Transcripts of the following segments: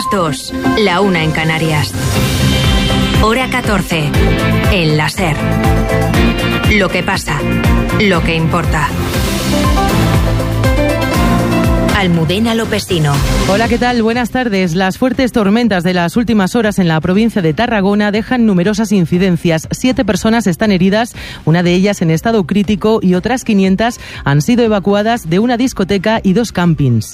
2, la 1 en Canarias. Hora 14, en la SER. Lo que pasa, lo que importa. Almudena Lopesino. Hola, ¿qué tal? Buenas tardes. Las fuertes tormentas de las últimas horas en la provincia de Tarragona dejan numerosas incidencias. 7 personas están heridas, una de ellas en estado crítico y otras 500 han sido evacuadas de una discoteca y 2 campings.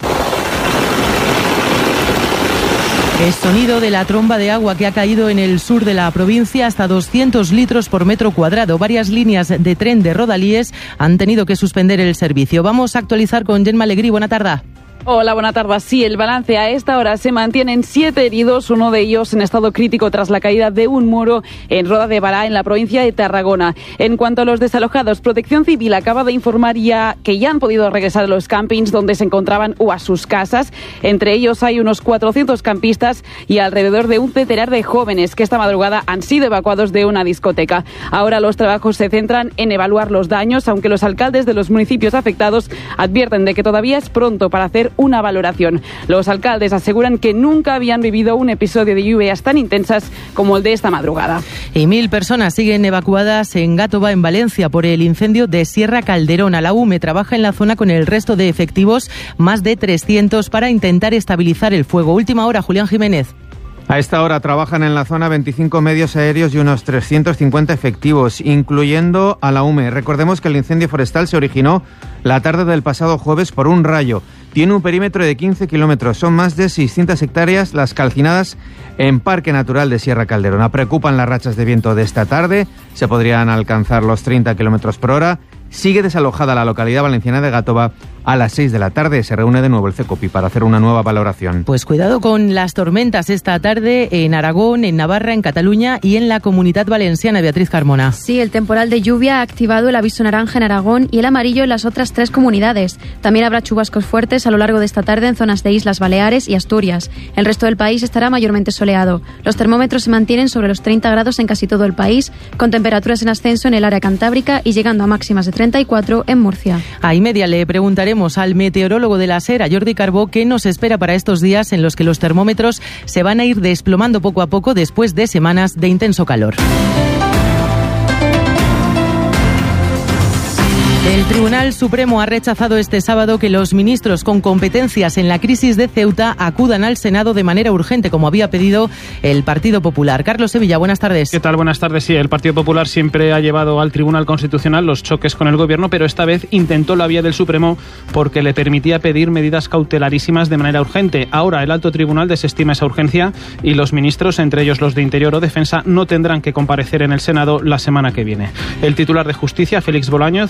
El sonido de la tromba de agua que ha caído en el sur de la provincia, hasta 200 litros por metro cuadrado. Varias líneas de tren de Rodalies han tenido que suspender el servicio. Vamos a actualizar con Gemma Alegrí. Buena tarde. Hola, buena tarde. Sí, el balance a esta hora se mantienen 7 heridos, uno de ellos en estado crítico tras la caída de un muro en Roda de Bará, en la provincia de Tarragona. En cuanto a los desalojados, Protección Civil acaba de informar ya que ya han podido regresar a los campings donde se encontraban o a sus casas. Entre ellos hay unos 400 campistas y alrededor de un centenar de jóvenes que esta madrugada han sido evacuados de una discoteca. Ahora los trabajos se centran en evaluar los daños, aunque los alcaldes de los municipios afectados advierten de que todavía es pronto para hacer una valoración. Los alcaldes aseguran que nunca habían vivido un episodio de lluvias tan intensas como el de esta madrugada. Y 1.000 personas siguen evacuadas en Gátova, en Valencia, por el incendio de Sierra Calderona. La UME trabaja en la zona con el resto de efectivos, más de 300, para intentar estabilizar el fuego. Última hora, Julián Jiménez. A esta hora trabajan en la zona 25 medios aéreos y unos 350 efectivos, incluyendo a la UME. Recordemos que el incendio forestal se originó la tarde del pasado jueves por un rayo. Tiene un perímetro de 15 kilómetros. Son más de 600 hectáreas las calcinadas en Parque Natural de Sierra Calderona. Preocupan las rachas de viento de esta tarde. Se podrían alcanzar los 30 kilómetros por hora. Sigue desalojada la localidad valenciana de Gátova. A las 6 de la tarde se reúne de nuevo el CECOPI para hacer una nueva valoración. Pues cuidado con las tormentas esta tarde en Aragón, en Navarra, en Cataluña y en la Comunidad Valenciana. Beatriz Carmona. Sí, el temporal de lluvia ha activado el aviso naranja en Aragón y el amarillo en las otras 3 comunidades. También habrá chubascos fuertes a lo largo de esta tarde en zonas de Islas Baleares y Asturias. El resto del país estará mayormente soleado. Los termómetros se mantienen sobre los 30 grados en casi todo el país, con temperaturas en ascenso en el área cantábrica y llegando a máximas de 34 en Murcia. A y media le preguntaremos al meteorólogo de la SER, a Jordi Carbó, qué nos espera para estos días en los que los termómetros se van a ir desplomando poco a poco después de semanas de intenso calor. El Tribunal Supremo ha rechazado este sábado que los ministros con competencias en la crisis de Ceuta acudan al Senado de manera urgente, como había pedido el Partido Popular. Carlos Sevilla, buenas tardes. ¿Qué tal? Buenas tardes. Sí, el Partido Popular siempre ha llevado al Tribunal Constitucional los choques con el Gobierno, pero esta vez intentó la vía del Supremo porque le permitía pedir medidas cautelarísimas de manera urgente. Ahora el Alto Tribunal desestima esa urgencia y los ministros, entre ellos los de Interior o Defensa, no tendrán que comparecer en el Senado la semana que viene. El titular de Justicia, Félix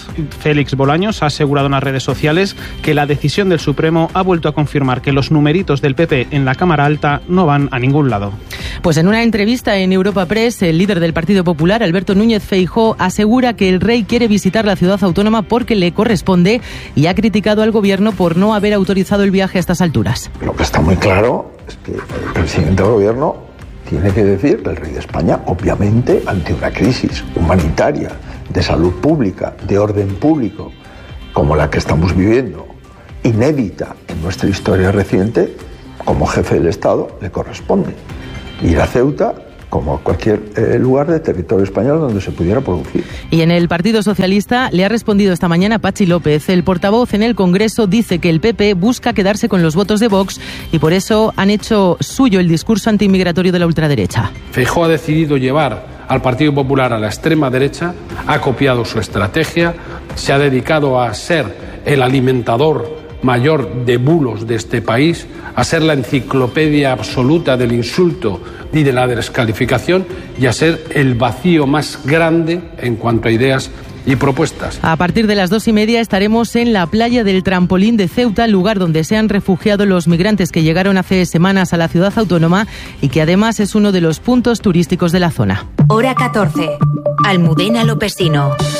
Bolaños, ha asegurado en las redes sociales que la decisión del Supremo ha vuelto a confirmar que los numeritos del PP en la Cámara Alta no van a ningún lado. Pues en una entrevista en Europa Press, el líder del Partido Popular, Alberto Núñez Feijóo, asegura que el rey quiere visitar la ciudad autónoma porque le corresponde y ha criticado al Gobierno por no haber autorizado el viaje a estas alturas. Lo que está muy claro es que el presidente del Gobierno tiene que decir que el rey de España, obviamente, ante una crisis humanitaria, de salud pública, de orden público, como la que estamos viviendo, inédita en nuestra historia reciente, como jefe del Estado le corresponde ir a Ceuta como a cualquier lugar de territorio español donde se pudiera producir. Y en el Partido Socialista le ha respondido esta mañana Patxi López. El portavoz en el Congreso dice que el PP busca quedarse con los votos de Vox y por eso han hecho suyo el discurso antiinmigratorio de la ultraderecha. Feijóo ha decidido llevar al Partido Popular a la extrema derecha, ha copiado su estrategia, se ha dedicado a ser el alimentador mayor de bulos de este país, a ser la enciclopedia absoluta del insulto y de la descalificación y a ser el vacío más grande en cuanto a ideas y propuestas. A partir de las 2:30 estaremos en la playa del Trampolín de Ceuta, lugar donde se han refugiado los migrantes que llegaron hace semanas a la ciudad autónoma y que además es uno de los puntos turísticos de la zona. Hora 14. Almudena Lopesino.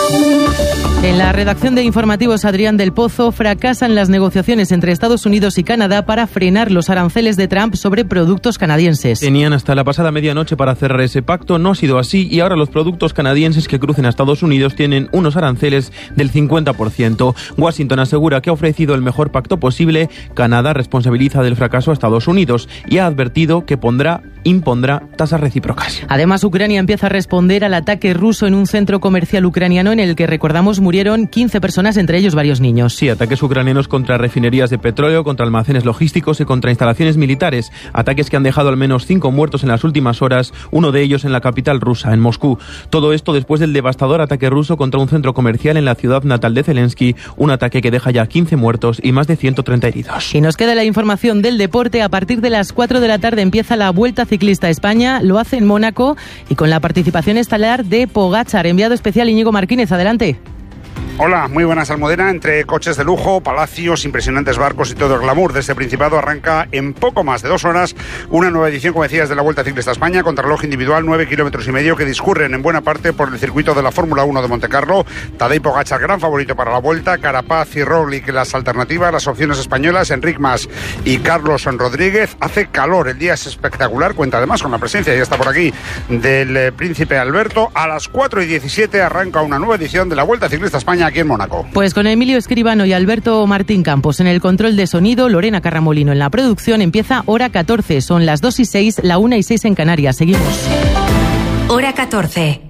En la redacción de Informativos, Adrián del Pozo, fracasan las negociaciones entre Estados Unidos y Canadá para frenar los aranceles de Trump sobre productos canadienses. Tenían hasta la pasada medianoche para cerrar ese pacto, no ha sido así y ahora los productos canadienses que crucen a Estados Unidos tienen unos aranceles del 50%. Washington asegura que ha ofrecido el mejor pacto posible. Canadá responsabiliza del fracaso a Estados Unidos y ha advertido que impondrá tasas recíprocas. Además, Ucrania empieza a responder al ataque ruso en un centro comercial ucraniano en el que, recordamos, murieron 15 personas, entre ellos varios niños. Sí, ataques ucranianos contra refinerías de petróleo, contra almacenes logísticos y contra instalaciones militares. Ataques que han dejado al menos 5 muertos en las últimas horas, uno de ellos en la capital rusa, en Moscú. Todo esto después del devastador ataque ruso contra un centro comercial en la ciudad natal de Zelensky, un ataque que deja ya 15 muertos y más de 130 heridos. Y nos queda la información del deporte. A partir de las 4 de la tarde empieza la Vuelta Ciclista a España, lo hace en Mónaco y con la participación estelar de Pogačar. Enviado especial Íñigo Martínez, adelante. Hola, muy buenas, Almudena. Entre coches de lujo, palacios, impresionantes barcos y todo el glamour de este Principado arranca en poco más de 2 horas una nueva edición, como decías, de la Vuelta Ciclista a España, contrarreloj individual, 9,5 kilómetros que discurren en buena parte por el circuito de la Fórmula 1 de Montecarlo. Tadej Pogačar, gran favorito para la Vuelta, Carapaz y Roglic las alternativas, las opciones españolas, Enric Mas y Carlos Rodríguez. Hace calor, el día es espectacular, cuenta además con la presencia, ya está por aquí, del Príncipe Alberto. A las 4:17 arranca una nueva edición de la Vuelta Ciclista a España aquí en Mónaco. Pues con Emilio Escribano y Alberto Martín Campos en el control de sonido, Lorena Carramolino en la producción, empieza hora 14. Son las 2:06, la 1:06 en Canarias. Seguimos. Hora 14.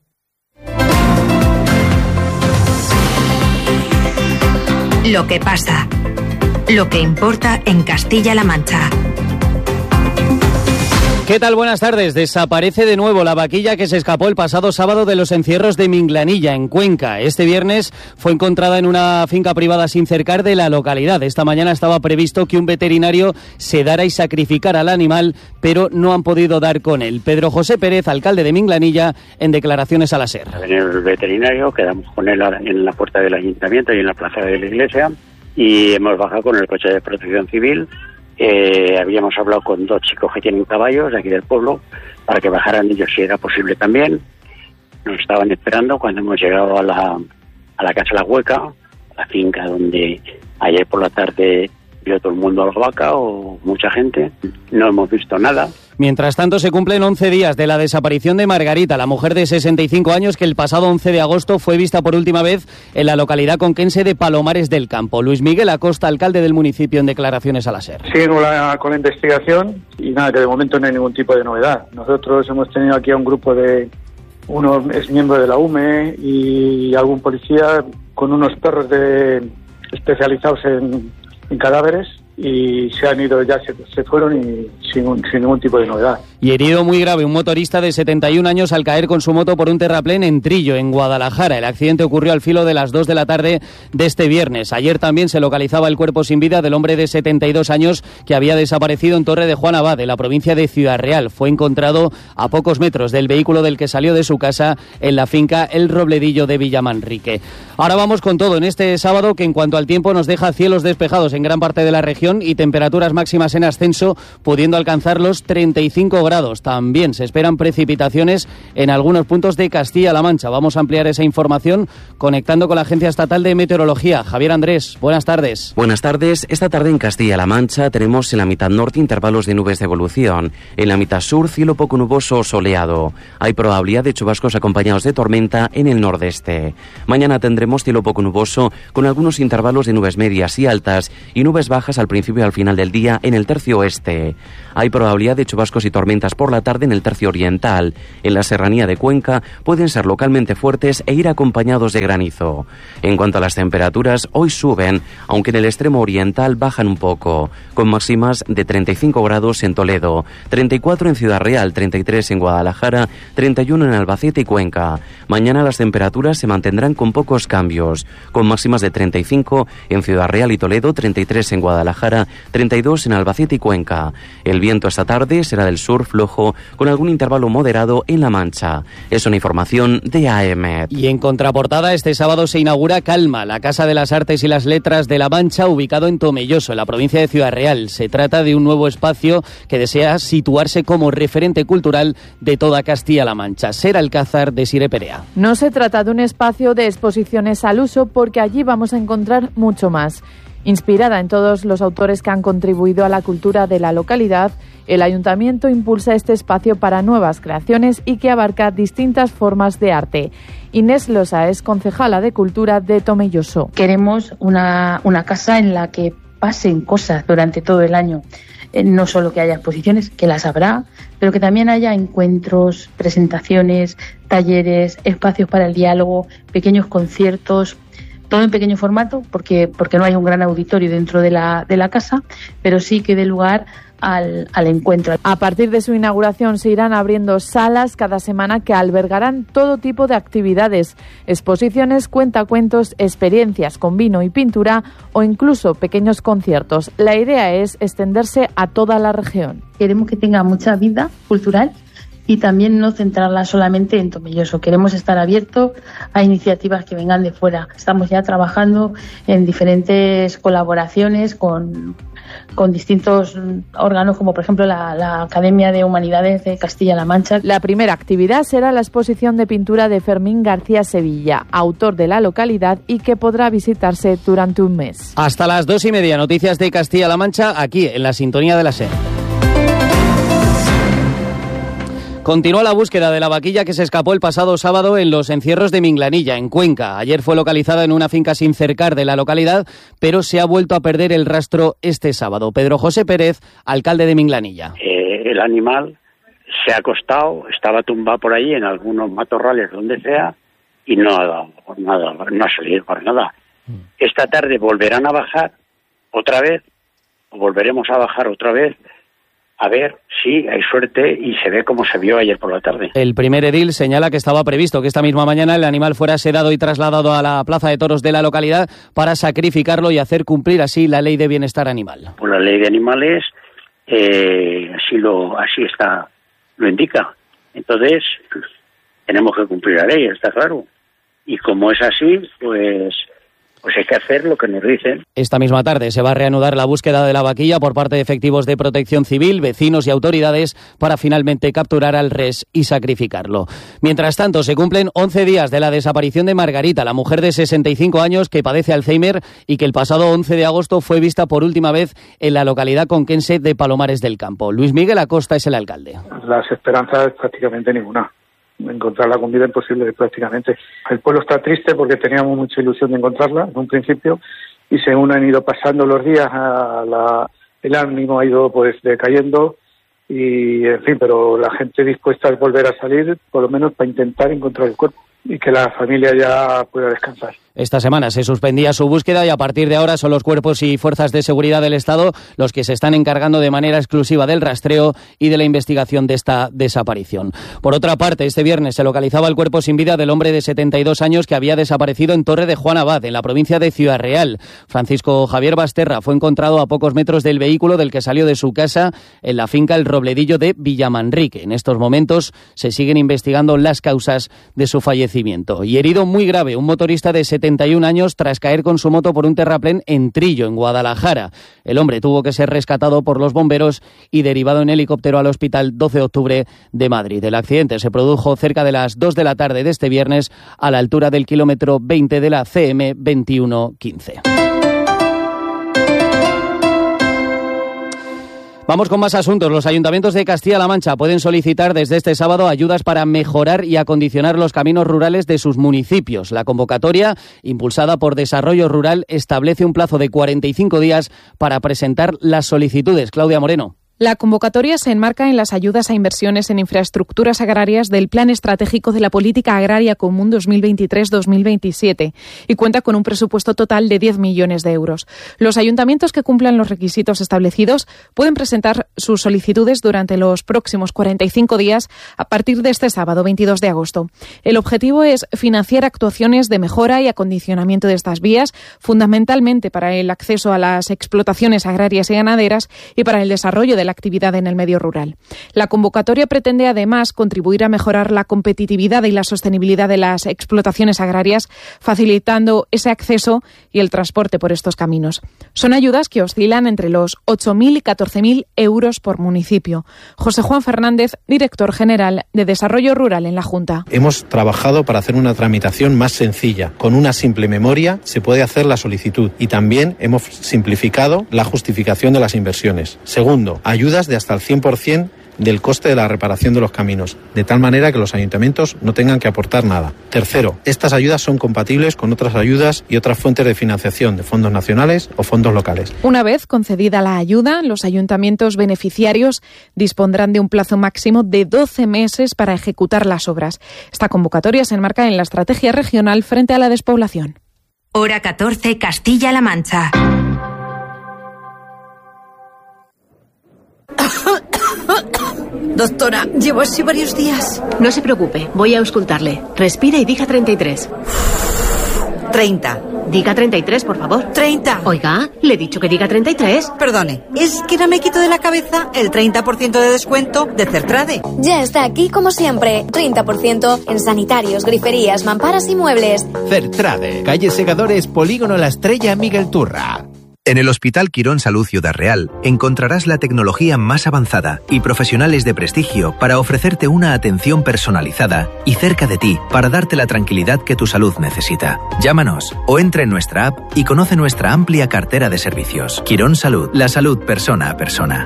Lo que pasa. Lo que importa en Castilla-La Mancha. ¿Qué tal? Buenas tardes. Desaparece de nuevo la vaquilla que se escapó el pasado sábado de los encierros de Minglanilla, en Cuenca. Este viernes fue encontrada en una finca privada sin cercar de la localidad. Esta mañana estaba previsto que un veterinario sedara y sacrificara al animal, pero no han podido dar con él. Pedro José Pérez, alcalde de Minglanilla, en declaraciones a la SER. En el veterinario, quedamos con él en la puerta del ayuntamiento y en la plaza de la iglesia, y hemos bajado con el coche de protección civil. Habíamos hablado con 2 chicos que tienen caballos de aquí del pueblo para que bajaran ellos si era posible también. Nos estaban esperando cuando hemos llegado a la Casa La Hueca, la finca donde ayer por la tarde vio todo el mundo a la vaca o mucha gente. No hemos visto nada. Mientras tanto, se cumplen 11 días de la desaparición de Margarita, la mujer de 65 años que el pasado 11 de agosto fue vista por última vez en la localidad conquense de Palomares del Campo. Luis Miguel Acosta, alcalde del municipio, en declaraciones a la SER. Sigue con la investigación y nada, que de momento no hay ningún tipo de novedad. Nosotros hemos tenido aquí a un grupo de unos exmiembros de la UME y algún policía con unos perros especializados en cadáveres, y se han ido, ya se fueron y sin ningún tipo de novedad. Y herido muy grave un motorista de 71 años al caer con su moto por un terraplén en Trillo, en Guadalajara. El accidente ocurrió al filo de las 2 de la tarde de este viernes. Ayer también se localizaba el cuerpo sin vida del hombre de 72 años que había desaparecido en Torre de Juan Abad, en la provincia de Ciudad Real. Fue encontrado a pocos metros del vehículo del que salió de su casa en la finca El Robledillo de Villamanrique. Ahora vamos con todo en este sábado, que en cuanto al tiempo nos deja cielos despejados en gran parte de la región y temperaturas máximas en ascenso, pudiendo alcanzar los 35 grados. También se esperan precipitaciones en algunos puntos de Castilla-La Mancha. Vamos a ampliar esa información conectando con la Agencia Estatal de Meteorología. Javier Andrés, buenas tardes. Buenas tardes. Esta tarde en Castilla-La Mancha tenemos en la mitad norte intervalos de nubes de evolución. En la mitad sur, cielo poco nuboso o soleado. Hay probabilidad de chubascos acompañados de tormenta en el nordeste. Mañana tendremos cielo poco nuboso con algunos intervalos de nubes medias y altas y nubes bajas al principio y al final del día en el tercio oeste. Hay probabilidad de chubascos y tormentas por la tarde en el tercio oriental. En la serranía de Cuenca pueden ser localmente fuertes e ir acompañados de granizo. En cuanto a las temperaturas, hoy suben, aunque en el extremo oriental bajan un poco, con máximas de 35 grados en Toledo, 34 en Ciudad Real, 33 en Guadalajara, 31 en Albacete y Cuenca. Mañana las temperaturas se mantendrán con pocos cambios, con máximas de 35 en Ciudad Real y Toledo, 33 en Guadalajara, Guadalajara, 32 en Albacete y Cuenca. El viento esta tarde será del sur flojo, con algún intervalo moderado en La Mancha. Es una información de AEMET. Y en contraportada, este sábado se inaugura Calma, la Casa de las Artes y las Letras de La Mancha, ubicado en Tomelloso, en la provincia de Ciudad Real. Se trata de un nuevo espacio que desea situarse como referente cultural de toda Castilla-La Mancha. Ser Alcázar, de Sire Perea. No se trata de un espacio de exposiciones al uso, porque allí vamos a encontrar mucho más. Inspirada en todos los autores que han contribuido a la cultura de la localidad, el Ayuntamiento impulsa este espacio para nuevas creaciones y que abarca distintas formas de arte. Inés Losa es concejala de Cultura de Tomelloso. Queremos una casa en la que pasen cosas durante todo el año. No solo que haya exposiciones, que las habrá, pero que también haya encuentros, presentaciones, talleres, espacios para el diálogo, pequeños conciertos, todo en pequeño formato, porque no hay un gran auditorio dentro de la casa, pero sí que dé lugar al encuentro. A partir de su inauguración se irán abriendo salas cada semana que albergarán todo tipo de actividades, exposiciones, cuentacuentos, experiencias con vino y pintura o incluso pequeños conciertos. La idea es extenderse a toda la región. Queremos que tenga mucha vida cultural y también no centrarla solamente en Tomelloso. Queremos estar abiertos a iniciativas que vengan de fuera. Estamos ya trabajando en diferentes colaboraciones con distintos órganos, como por ejemplo la Academia de Humanidades de Castilla-La Mancha. La primera actividad será la exposición de pintura de Fermín García Sevilla, autor de la localidad, y que podrá visitarse durante un mes. Hasta las 2:30, noticias de Castilla-La Mancha, aquí en la sintonía de la SER. Continúa la búsqueda de la vaquilla que se escapó el pasado sábado en los encierros de Minglanilla, en Cuenca. Ayer fue localizada en una finca sin cercar de la localidad, pero se ha vuelto a perder el rastro este sábado. Pedro José Pérez, alcalde de Minglanilla. El animal se ha acostado, estaba tumbado por ahí en algunos matorrales, donde sea, y no ha dado por nada, no ha salido por nada. Esta tarde volverán a bajar otra vez, o volveremos a bajar otra vez, a ver si hay suerte y se ve como se vio ayer por la tarde. El primer edil señala que estaba previsto que esta misma mañana el animal fuera sedado y trasladado a la plaza de toros de la localidad para sacrificarlo y hacer cumplir así la ley de bienestar animal. Pues la ley de animales así está, lo indica. Entonces tenemos que cumplir la ley, está claro. Y como es así, pues hay que hacer lo que nos dicen. Esta misma tarde se va a reanudar la búsqueda de la vaquilla por parte de efectivos de Protección Civil, vecinos y autoridades para finalmente capturar al res y sacrificarlo. Mientras tanto, se cumplen 11 días de la desaparición de Margarita, la mujer de 65 años que padece Alzheimer y que el pasado 11 de agosto fue vista por última vez en la localidad conquense de Palomares del Campo. Luis Miguel Acosta es el alcalde. Las esperanzas prácticamente ninguna. Encontrarla con vida imposible prácticamente. El pueblo está triste porque teníamos mucha ilusión de encontrarla en un principio y según han ido pasando los días el ánimo ha ido pues decayendo y en fin, pero la gente dispuesta a volver a salir por lo menos para intentar encontrar el cuerpo y que la familia ya pueda descansar. Esta semana se suspendía su búsqueda y a partir de ahora son los cuerpos y fuerzas de seguridad del Estado los que se están encargando de manera exclusiva del rastreo y de la investigación de esta desaparición. Por otra parte, este viernes se localizaba el cuerpo sin vida del hombre de 72 años que había desaparecido en Torre de Juan Abad, en la provincia de Ciudad Real. Francisco Javier Basterra fue encontrado a pocos metros del vehículo del que salió de su casa en la finca El Robledillo de Villamanrique. En estos momentos se siguen investigando las causas de su fallecimiento. Y herido muy grave, un motorista de 71 años tras caer con su moto por un terraplén en Trillo, en Guadalajara. El hombre tuvo que ser rescatado por los bomberos y derivado en helicóptero al Hospital 12 de Octubre de Madrid. El accidente se produjo cerca de las 2 de la tarde de este viernes a la altura del kilómetro 20 de la CM 2115. Vamos con más asuntos. Los ayuntamientos de Castilla-La Mancha pueden solicitar desde este sábado ayudas para mejorar y acondicionar los caminos rurales de sus municipios. La convocatoria, impulsada por Desarrollo Rural, establece un plazo de 45 días para presentar las solicitudes. Claudia Moreno. La convocatoria se enmarca en las ayudas a inversiones en infraestructuras agrarias del Plan Estratégico de la Política Agraria Común 2023-2027 y cuenta con un presupuesto total de 10 millones de euros. Los ayuntamientos que cumplan los requisitos establecidos pueden presentar sus solicitudes durante los próximos 45 días a partir de este sábado 22 de agosto. El objetivo es financiar actuaciones de mejora y acondicionamiento de estas vías, fundamentalmente para el acceso a las explotaciones agrarias y ganaderas y para el desarrollo de la actividad en el medio rural. La convocatoria pretende además contribuir a mejorar la competitividad y la sostenibilidad de las explotaciones agrarias, facilitando ese acceso y el transporte por estos caminos. Son ayudas que oscilan entre los 8.000 y 14.000 euros por municipio. José Juan Fernández, director general de Desarrollo Rural en la Junta. Hemos trabajado para hacer una tramitación más sencilla. Con una simple memoria se puede hacer la solicitud y también hemos simplificado la justificación de las inversiones. Segundo, ayudas de hasta el 100% del coste de la reparación de los caminos, de tal manera que los ayuntamientos no tengan que aportar nada. Tercero, estas ayudas son compatibles con otras ayudas y otras fuentes de financiación de fondos nacionales o fondos locales. Una vez concedida la ayuda, los ayuntamientos beneficiarios dispondrán de un plazo máximo de 12 meses para ejecutar las obras. Esta convocatoria se enmarca en la estrategia regional frente a la despoblación. Hora 14, Castilla-La Mancha. Doctora, llevo así varios días. No se preocupe, voy a auscultarle. Respira y diga 33. 30. Diga 33, por favor. 30. Oiga, le he dicho que diga 33. Perdone, es que no me quito de la cabeza el 30% de descuento de Certrade. Ya está aquí como siempre. 30% en sanitarios, griferías, mamparas y muebles. Certrade, calle Segadores, Polígono La Estrella, Miguel Turra. En el Hospital Quirón Salud Ciudad Real encontrarás la tecnología más avanzada y profesionales de prestigio para ofrecerte una atención personalizada y cerca de ti para darte la tranquilidad que tu salud necesita. Llámanos o entra en nuestra app y conoce nuestra amplia cartera de servicios. Quirón Salud, la salud persona a persona.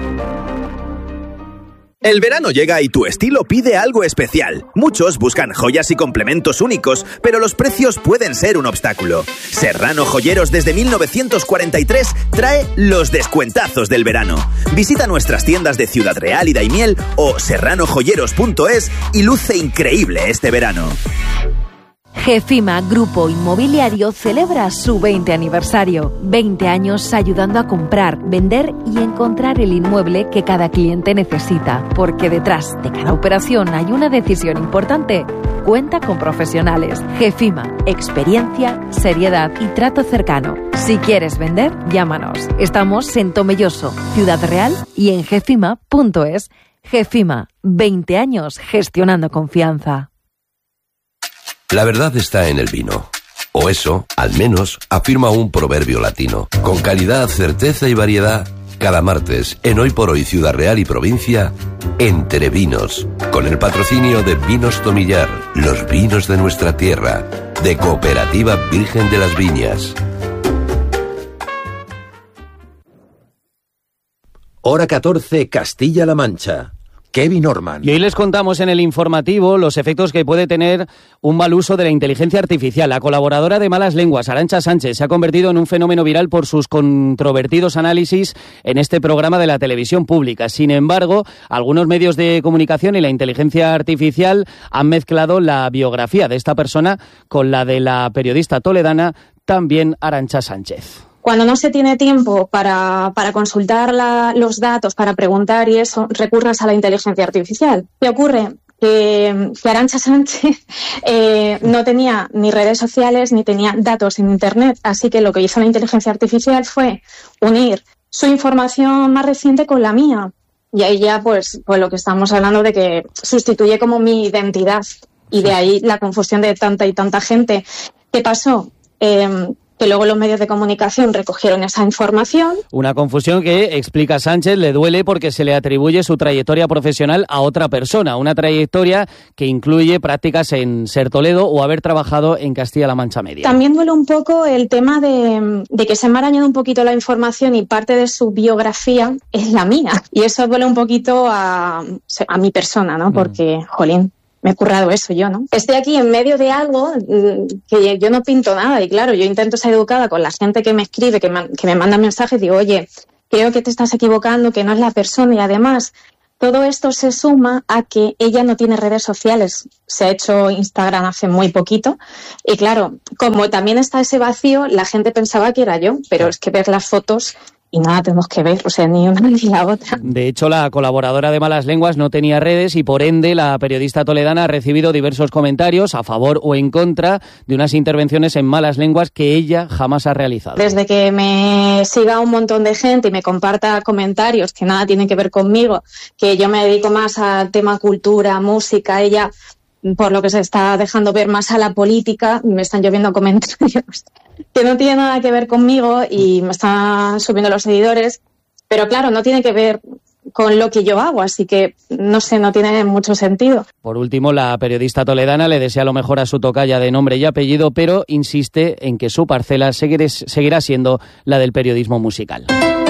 El verano llega y tu estilo pide algo especial. Muchos buscan joyas y complementos únicos, pero los precios pueden ser un obstáculo. Serrano Joyeros desde 1943 trae los descuentazos del verano. Visita nuestras tiendas de Ciudad Real y Daimiel o serranojoyeros.es y luce increíble este verano. GEFIMA Grupo Inmobiliario celebra su 20 aniversario. 20 años ayudando a comprar, vender y encontrar el inmueble que cada cliente necesita. Porque detrás de cada operación hay una decisión importante. Cuenta con profesionales. GEFIMA, experiencia, seriedad y trato cercano. Si quieres vender, llámanos. Estamos en Tomelloso, Ciudad Real y en gefima.es. GEFIMA, 20 años gestionando confianza. La verdad está en el vino. O eso, al menos, afirma un proverbio latino. Con calidad, certeza y variedad, cada martes, en Hoy por Hoy Ciudad Real y Provincia, Entre Vinos, con el patrocinio de Vinos Tomillar, los vinos de nuestra tierra, de Cooperativa Virgen de las Viñas. Hora 14, Castilla-La Mancha. Kevin Orman. Y hoy les contamos en el informativo los efectos que puede tener un mal uso de la inteligencia artificial. La colaboradora de Malas Lenguas, Arantxa Sánchez, se ha convertido en un fenómeno viral por sus controvertidos análisis en este programa de la televisión pública. Sin embargo, algunos medios de comunicación y la inteligencia artificial han mezclado la biografía de esta persona con la de la periodista toledana, también Arantxa Sánchez. Cuando no se tiene tiempo para consultar los datos, para preguntar y eso, recurres a la inteligencia artificial. ¿Qué ocurre? Que Arantxa Sánchez no tenía ni redes sociales ni tenía datos en Internet, así que lo que hizo la inteligencia artificial fue unir su información más reciente con la mía. Y ahí ya pues lo que estamos hablando de que sustituye como mi identidad. Y de ahí la confusión de tanta y tanta gente. ¿Qué pasó? Que luego los medios de comunicación recogieron esa información. Una confusión que, explica Sánchez, le duele porque se le atribuye su trayectoria profesional a otra persona, una trayectoria que incluye prácticas en Ser Toledo o haber trabajado en Castilla-La Mancha Media. También duele un poco el tema de que se me ha arañado un poquito la información y parte de su biografía es la mía. Y eso duele un poquito a mi persona, ¿no? Porque, jolín, me he currado eso yo, ¿no? Estoy aquí en medio de algo que yo no pinto nada y claro, yo intento ser educada con la gente que me escribe, que me manda mensajes, digo, oye, creo que te estás equivocando, que no es la persona, y además todo esto se suma a que ella no tiene redes sociales, se ha hecho Instagram hace muy poquito y claro, como también está ese vacío, la gente pensaba que era yo, pero es que ver las fotos y nada tenemos que ver, o sea, ni una ni la otra. De hecho, la colaboradora de Malas Lenguas no tenía redes y por ende la periodista toledana ha recibido diversos comentarios a favor o en contra de unas intervenciones en Malas Lenguas que ella jamás ha realizado. Desde que me siga un montón de gente y me comparta comentarios que nada tienen que ver conmigo, que yo me dedico más al tema cultura, música, ella por lo que se está dejando ver más a la política, me están lloviendo comentarios que no tienen nada que ver conmigo y me están subiendo los seguidores, pero claro, no tiene que ver con lo que yo hago, así que no sé, no tiene mucho sentido. Por último, la periodista toledana le desea lo mejor a su tocaya de nombre y apellido, pero insiste en que su parcela seguirá siendo la del periodismo musical.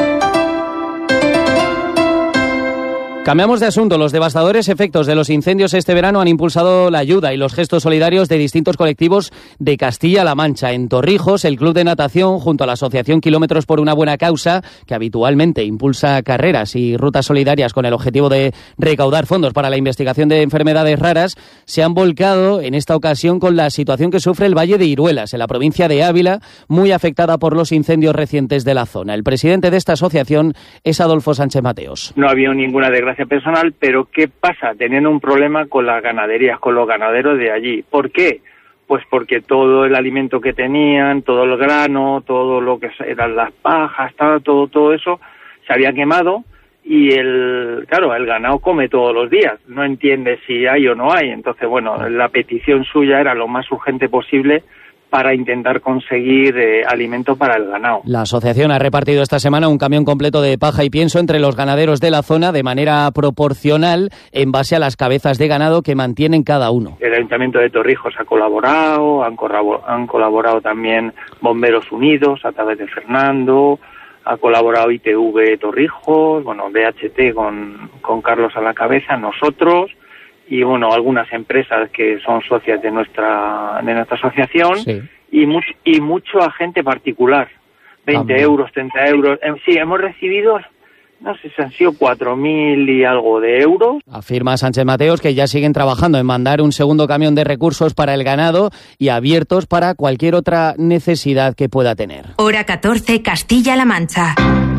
Cambiamos de asunto. Los devastadores efectos de los incendios este verano han impulsado la ayuda y los gestos solidarios de distintos colectivos de Castilla-La Mancha. En Torrijos, el Club de Natación, junto a la Asociación Kilómetros por una Buena Causa, que habitualmente impulsa carreras y rutas solidarias con el objetivo de recaudar fondos para la investigación de enfermedades raras, se han volcado en esta ocasión con la situación que sufre el Valle de Iruelas, en la provincia de Ávila, muy afectada por los incendios recientes de la zona. El presidente de esta asociación es Adolfo Sánchez Mateos. No ha habido ninguna desgracia personal, pero ¿qué pasa? Teniendo un problema con las ganaderías, con los ganaderos de allí. ¿Por qué? Pues porque todo el alimento que tenían, todo el grano, todo lo que eran las pajas, todo eso se había quemado y el ganado come todos los días, no entiende si hay o no hay. Entonces, bueno, la petición suya era lo más urgente posible para intentar conseguir alimento para el ganado. La asociación ha repartido esta semana un camión completo de paja y pienso entre los ganaderos de la zona de manera proporcional en base a las cabezas de ganado que mantienen cada uno. El Ayuntamiento de Torrijos ha colaborado, han colaborado también Bomberos Unidos a través de Fernando, ha colaborado ITV Torrijos, bueno, DHT con Carlos a la cabeza, nosotros, y bueno, algunas empresas que son socias de nuestra asociación, sí. y mucho agente particular, 20 euros, 30 euros. Sí, hemos recibido, no sé si han sido 4.000 y algo de euros. Afirma Sánchez Mateos que ya siguen trabajando en mandar un segundo camión de recursos para el ganado y abiertos para cualquier otra necesidad que pueda tener. Hora 14, Castilla-La Mancha.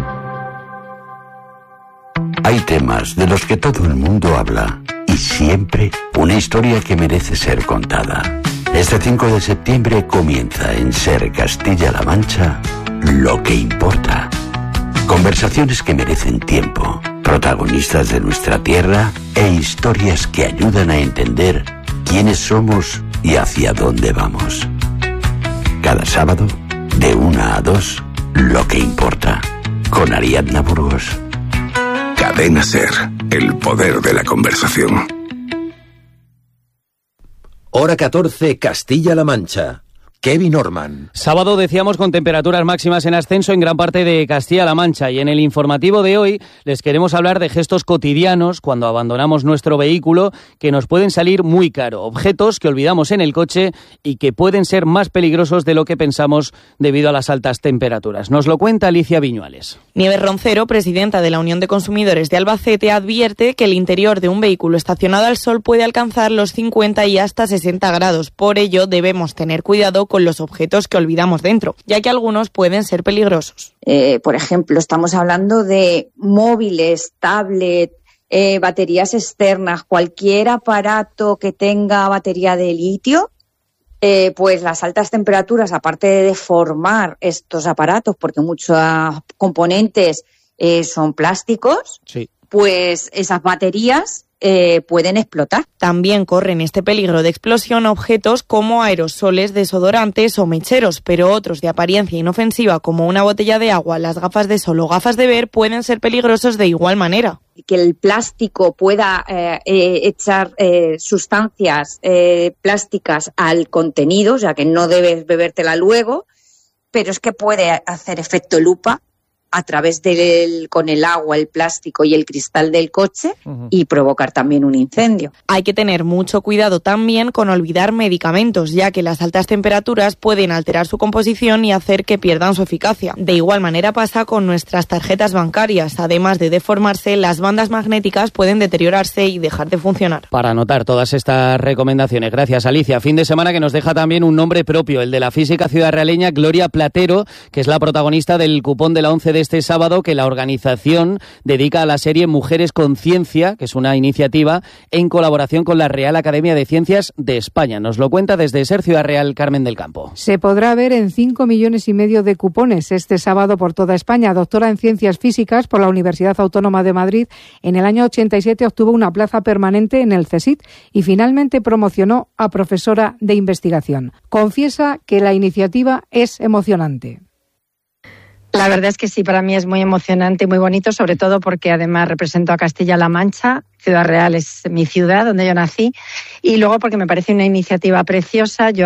Hay temas de los que todo el mundo habla y siempre una historia que merece ser contada. Este 5 de septiembre comienza en Ser Castilla-La Mancha Lo que importa. Conversaciones que merecen tiempo, protagonistas de nuestra tierra e historias que ayudan a entender quiénes somos y hacia dónde vamos. Cada sábado, de 1 a 2, Lo que importa, con Ariadna Burgos. Cadena Ser, el poder de la conversación. Hora 14, Castilla-La Mancha. Kevin Orman. Sábado decíamos con temperaturas máximas en ascenso en gran parte de Castilla-La Mancha y en el informativo de hoy les queremos hablar de gestos cotidianos cuando abandonamos nuestro vehículo que nos pueden salir muy caro, objetos que olvidamos en el coche y que pueden ser más peligrosos de lo que pensamos debido a las altas temperaturas. Nos lo cuenta Alicia Viñuales. Nieves Roncero, presidenta de la Unión de Consumidores de Albacete, advierte que el interior de un vehículo estacionado al sol puede alcanzar los 50 y hasta 60 grados. Por ello debemos tener cuidado con los objetos que olvidamos dentro, ya que algunos pueden ser peligrosos. Por ejemplo, estamos hablando de móviles, tablet, baterías externas, cualquier aparato que tenga batería de litio, pues las altas temperaturas, aparte de deformar estos aparatos, porque muchos componentes son plásticos, sí. Pues esas baterías pueden explotar. También corren este peligro de explosión objetos como aerosoles, desodorantes o mecheros, pero otros de apariencia inofensiva como una botella de agua, las gafas de sol o gafas de ver pueden ser peligrosos de igual manera. Que el plástico pueda echar sustancias plásticas al contenido, o sea que no debes bebértela luego, pero es que puede hacer efecto lupa a través con el agua, el plástico y el cristal del coche y provocar también un incendio. Hay que tener mucho cuidado también con olvidar medicamentos, ya que las altas temperaturas pueden alterar su composición y hacer que pierdan su eficacia. De igual manera pasa con nuestras tarjetas bancarias. Además de deformarse, las bandas magnéticas pueden deteriorarse y dejar de funcionar. Para anotar todas estas recomendaciones, gracias Alicia. Fin de semana que nos deja también un nombre propio, el de la física ciudadraleña Gloria Platero, que es la protagonista del cupón de la 11 de este sábado que la organización dedica a la serie Mujeres con Ciencia, que es una iniciativa en colaboración con la Real Academia de Ciencias de España. Nos lo cuenta desde Ser Ciudad Real, Carmen del Campo. Se podrá ver en 5,5 millones de cupones este sábado por toda España. Doctora en Ciencias Físicas por la Universidad Autónoma de Madrid, en el año 87 obtuvo una plaza permanente en el CSIC y finalmente promocionó a profesora de investigación. Confiesa que la iniciativa es emocionante. La verdad es que sí, para mí es muy emocionante y muy bonito, sobre todo porque además represento a Castilla-La Mancha. Ciudad Real es mi ciudad, donde yo nací, y luego porque me parece una iniciativa preciosa. Yo